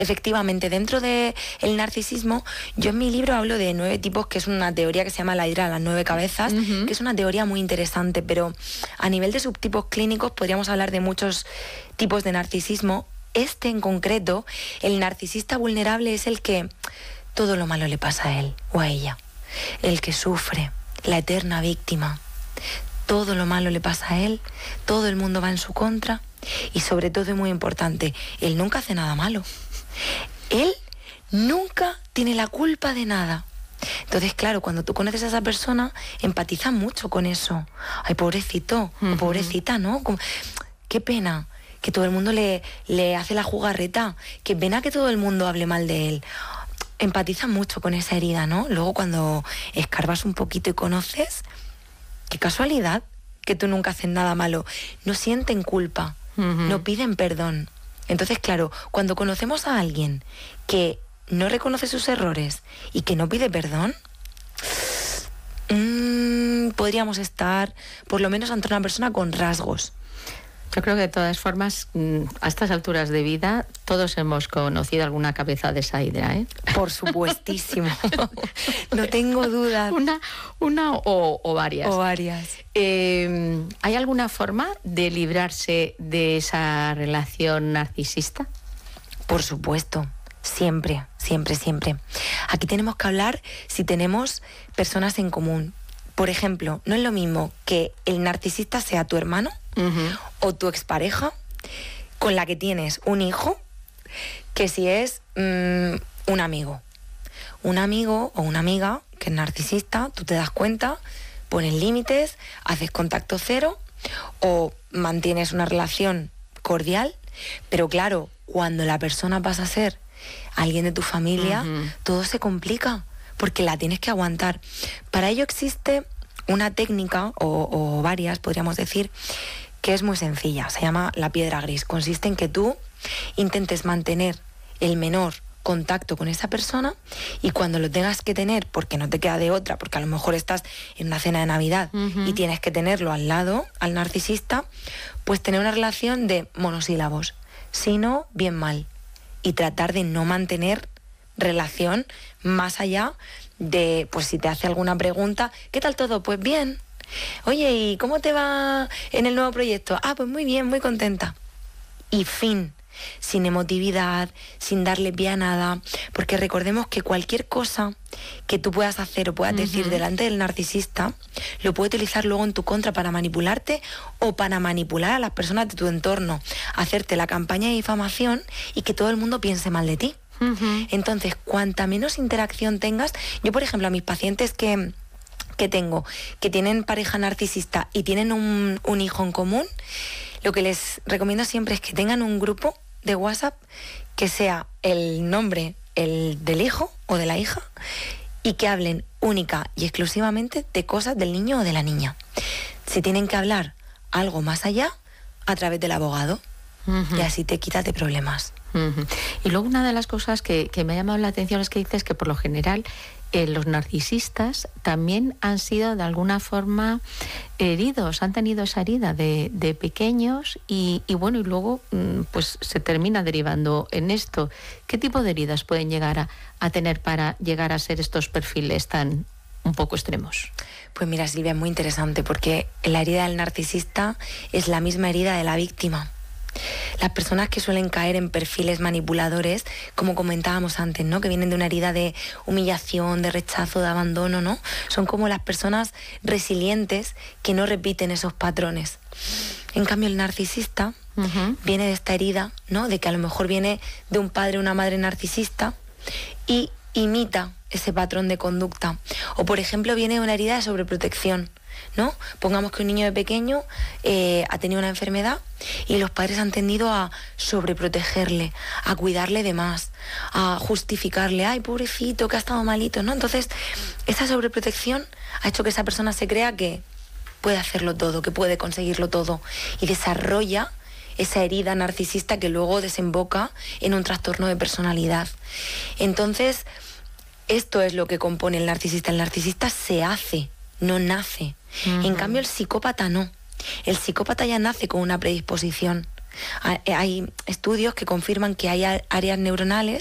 Efectivamente, dentro del narcisismo, yo en mi libro hablo de 9 tipos, que es una teoría que se llama la hidra de las 9 cabezas, que es una teoría muy interesante, pero a nivel de subtipos clínicos podríamos hablar de muchos tipos de narcisismo. Este en concreto, el narcisista vulnerable, es el que todo lo malo le pasa a él o a ella, el que sufre, la eterna víctima. Todo lo malo le pasa a él, todo el mundo va en su contra y sobre todo, es muy importante, él nunca hace nada malo. Él nunca tiene la culpa de nada. Entonces, claro, cuando tú conoces a esa persona, empatizas mucho con eso. Ay, pobrecito, o pobrecita, ¿no? Qué pena que todo el mundo le hace la jugarreta. Qué pena que todo el mundo hable mal de él. Empatizas mucho con esa herida, ¿no? Luego, cuando escarbas un poquito y conoces, qué casualidad que tú nunca haces nada malo. No sienten culpa, no piden perdón. Entonces, claro, cuando conocemos a alguien que no reconoce sus errores y que no pide perdón, podríamos estar por lo menos ante una persona con rasgos. Yo creo que de todas formas, a estas alturas de vida, todos hemos conocido alguna cabeza de esa hidra, ¿eh? Por supuestísimo. No tengo duda. Una o varias. O varias. ¿Hay alguna forma de librarse de esa relación narcisista? Por supuesto. Siempre, siempre, siempre. Aquí tenemos que hablar si tenemos personas en común. Por ejemplo, no es lo mismo que el narcisista sea tu hermano o tu expareja con la que tienes un hijo, que si es un amigo. Un amigo o una amiga que es narcisista, tú te das cuenta, pones límites, haces contacto cero o mantienes una relación cordial, pero claro, cuando la persona pasa a ser alguien de tu familia, todo se complica, porque la tienes que aguantar. Para ello existe una técnica, o varias, podríamos decir, que es muy sencilla. Se llama la piedra gris. Consiste en que tú intentes mantener el menor contacto con esa persona y cuando lo tengas que tener, porque no te queda de otra, porque a lo mejor estás en una cena de Navidad y tienes que tenerlo al lado, al narcisista, pues tener una relación de monosílabos. Si no, bien mal. Y tratar de no mantener relación más allá de, pues si te hace alguna pregunta, ¿qué tal todo? Pues bien. Oye, ¿y cómo te va en el nuevo proyecto? Ah, pues muy bien, muy contenta. Y fin, sin emotividad, sin darle pie a nada, porque recordemos que cualquier cosa que tú puedas hacer o puedas decir delante del narcisista, lo puede utilizar luego en tu contra para manipularte o para manipular a las personas de tu entorno, hacerte la campaña de difamación y que todo el mundo piense mal de ti. Entonces, cuanta menos interacción tengas, yo por ejemplo a mis pacientes que tengo, que tienen pareja narcisista y tienen un hijo en común, lo que les recomiendo siempre es que tengan un grupo de WhatsApp que sea el nombre el del hijo o de la hija y que hablen única y exclusivamente de cosas del niño o de la niña. Si tienen que hablar algo más allá, a través del abogado, y así te quitas de problemas. Y luego una de las cosas que me ha llamado la atención es que dices que por lo general los narcisistas también han sido de alguna forma heridos, han tenido esa herida de pequeños y bueno, y luego pues se termina derivando en esto. ¿Qué tipo de heridas pueden llegar a tener para llegar a ser estos perfiles tan un poco extremos? Pues mira, Silvia, es muy interesante porque la herida del narcisista es la misma herida de la víctima. Las personas que suelen caer en perfiles manipuladores, como comentábamos antes, ¿no? Que vienen de una herida de humillación, de rechazo, de abandono, ¿no? Son como las personas resilientes que no repiten esos patrones. En cambio, el narcisista viene de esta herida, ¿no? De que a lo mejor viene de un padre o una madre narcisista y imita ese patrón de conducta. O, por ejemplo, viene de una herida de sobreprotección, ¿no? Pongamos que un niño de pequeño ha tenido una enfermedad y los padres han tendido a sobreprotegerle, a cuidarle de más, a justificarle, ay, pobrecito, que ha estado malito, ¿no? Entonces, esa sobreprotección ha hecho que esa persona se crea que puede hacerlo todo, que puede conseguirlo todo y desarrolla esa herida narcisista que luego desemboca en un trastorno de personalidad. Entonces, esto es lo que compone el narcisista. El narcisista se hace, no nace. En cambio, el psicópata no. El psicópata ya nace con una predisposición. Hay estudios que confirman que hay áreas neuronales